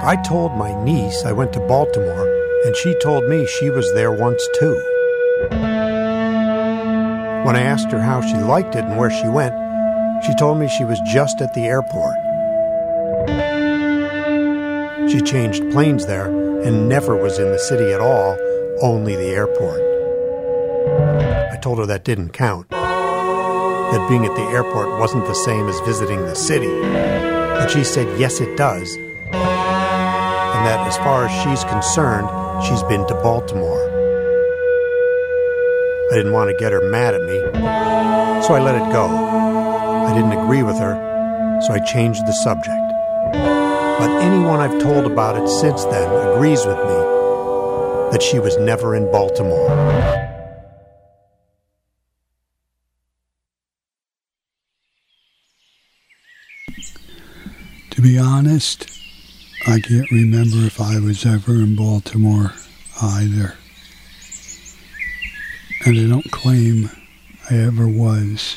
I told my niece I went to Baltimore, and she told me she was there once too. When I asked her how she liked it and where she went, she told me she was just at the airport. She changed planes there and never was in the city at all, only the airport. I told her that didn't count, that being at the airport wasn't the same as visiting the city. But she said yes it does, and that as far as she's concerned, she's been to Baltimore. I didn't want to get her mad at me, so I let it go. I didn't agree with her, so I changed the subject. But anyone I've told about it since then agrees with me that she was never in Baltimore. To be honest, I can't remember if I was ever in Baltimore either. And I don't claim I ever was.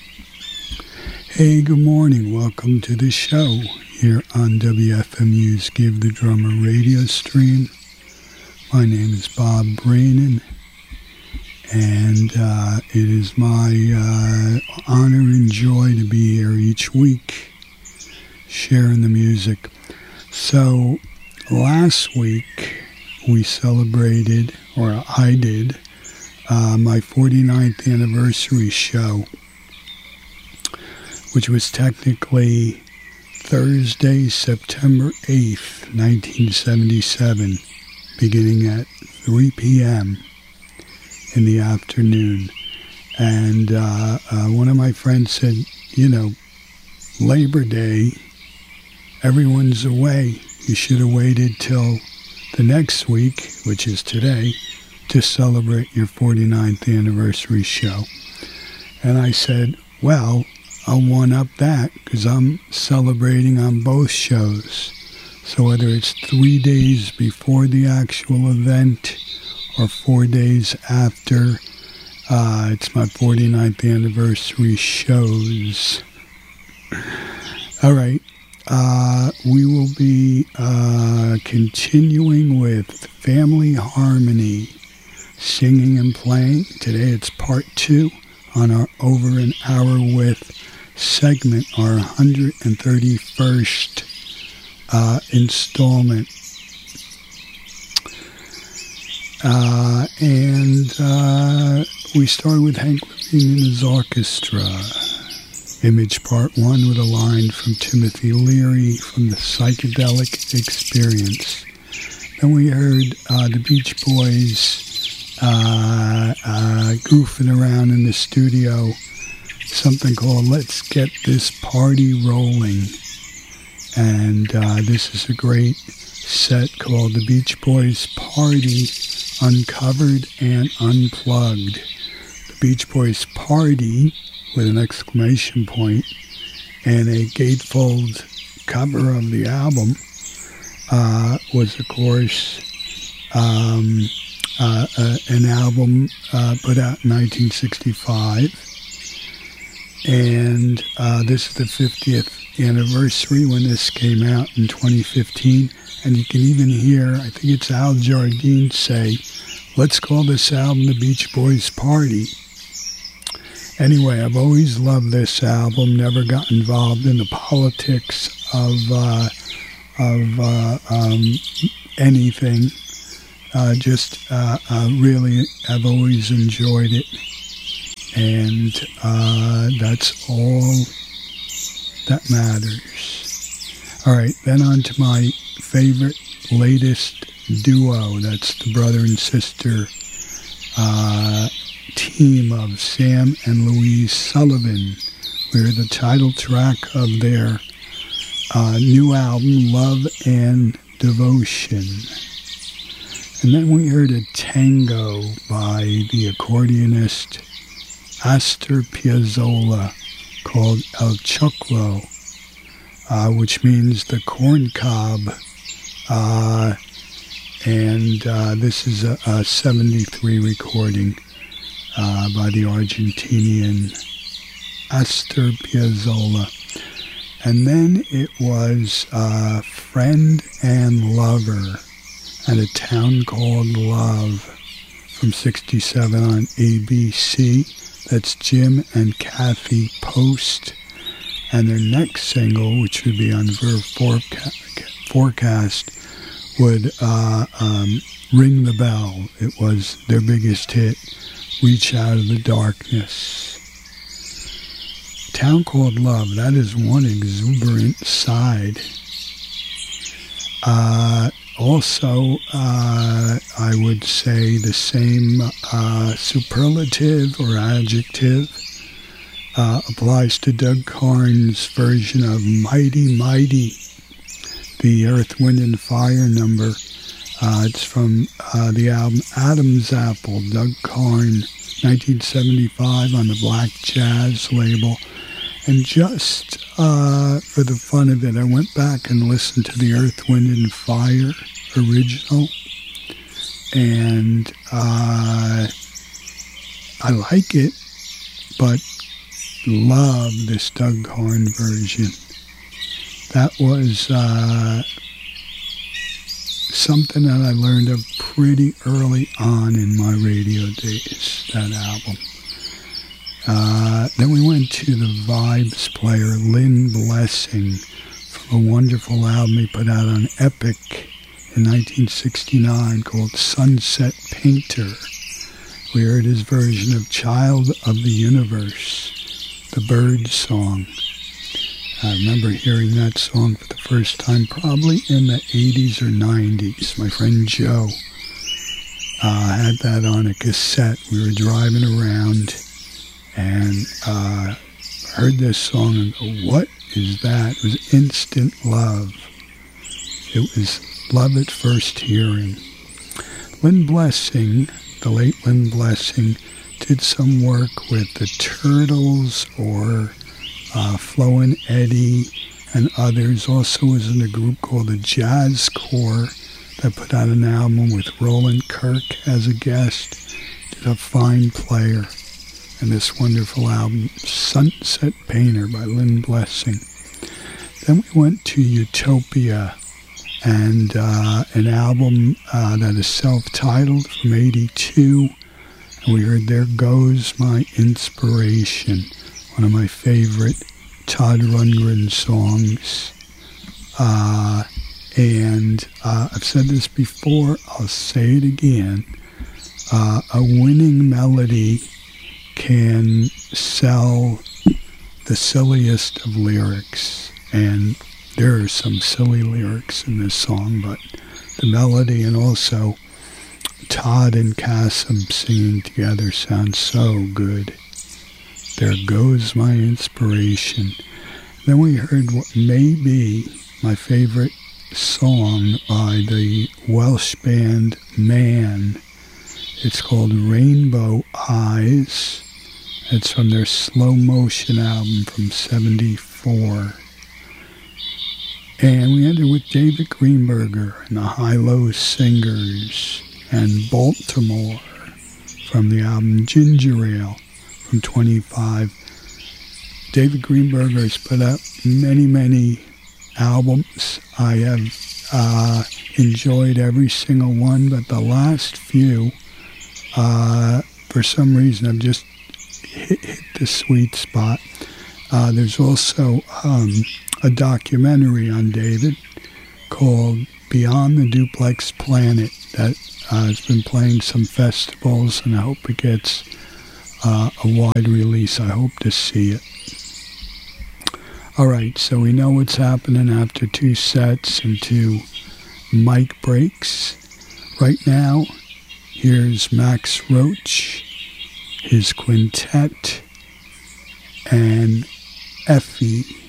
Hey, good morning. Welcome to the show here on WFMU's Give the Drummer radio stream. My name is Bob Brainin, and it is my honor and joy to be here each week sharing the music. So last week we celebrated, or I did, my 49th anniversary show, which was technically Thursday, September 8th, 1977, beginning at 3 p.m. in the afternoon. And one of my friends said, you know, Labor Day, everyone's away. You should have waited till the next week, which is today, to celebrate your 49th anniversary show. And I said, well, I'll one-up that because I'm celebrating on both shows. So whether it's 3 days before the actual event or 4 days after, it's my 49th anniversary shows. All right. We will be continuing with Family Harmony, singing and playing. Today it's part 2 on our Over an Hour With segment, our 131st installment. And we start with Hank Levine and his orchestra. Image Part 1 with a line from Timothy Leary from the Psychedelic Experience. Then we heard the Beach Boys goofing around in the studio, something called Let's Get This Party Rolling. And this is a great set called The Beach Boys Party Uncovered and Unplugged. The Beach Boys Party with an exclamation point and a gatefold cover of the album was, of course, an album put out in 1965. And this is the 50th anniversary when this came out in 2015. And you can even hear, I think it's Al Jardine say, let's call this album The Beach Boys Party. Anyway, I've always loved this album, never got involved in the politics of anything. Really, I've always enjoyed it. And that's all that matters. All right, then on to my favorite, latest duo. That's the brother and sister team of Sam and Louise Sullivan. We're the title track of their new album, Love and Devotion. And then we heard a tango by the accordionist Astor Piazzolla called El Choclo, which means the corn cob. And this is a 73 recording by the Argentinian Astor Piazzolla. And then it was Friend and Lover at a Town Called Love from 67 on ABC. That's Jim and Kathy Post. And their next single, which would be on Verve Forecast, would Ring the Bell. It was their biggest hit, Reach Out of the Darkness. Town Called Love, that is one exuberant side. Also, I would say the same superlative or adjective applies to Doug Carn's version of Mighty Mighty, the Earth, Wind and Fire number. It's from the album Adam's Apple, Doug Carn, 1975 on the Black Jazz label. And just for the fun of it, I went back and listened to the Earth, Wind and Fire original. And I like it, but love this Doug Carn version. That was something that I learned of pretty early on in my radio days, that album. Then we went to the Vibes player, Lynn Blessing, from a wonderful album he put out on Epic in 1969 called Sunset Painter. We heard his version of Child of the Universe, the Bird song. I remember hearing that song for the first time probably in the 80s or 90s. My friend Joe had that on a cassette. We were driving around and heard this song and go, what is that? It was instant love. It was love at first hearing. Lynn Blessing, the late Lynn Blessing, did some work with the Turtles or Flo and Eddie and others. Also was in a group called the Jazz Corps that put out an album with Roland Kirk as a guest. Did a fine player. And this wonderful album, Sunset Painter by Lynn Blessing. Then we went to Utopia and an album that is self-titled from 82. And we heard There Goes My Inspiration, one of my favorite Todd Rundgren songs. And I've said this before, I'll say it again. A winning melody can sell the silliest of lyrics, and there are some silly lyrics in this song, but the melody and also Todd and Kasim singing together sounds so good. There Goes My Inspiration. Then we heard what may be my favorite song by the Welsh band Man. It's called Rainbow Eyes. It's from their Slow Motion album from 74. And we ended with David Greenberger and the High-Low Singers and Baltimore from the album Ginger Ale from 25. David Greenberger has put out many albums. I have enjoyed every single one, but the last few, for some reason, I've just hit the sweet spot. There's also a documentary on David called Beyond the Duplex Planet that has been playing some festivals, and I hope it gets a wide release. I hope to see it. All right, so we know what's happening after 2 sets and 2 mic breaks. Right now, here's Max Roach, his quintet, and Effie.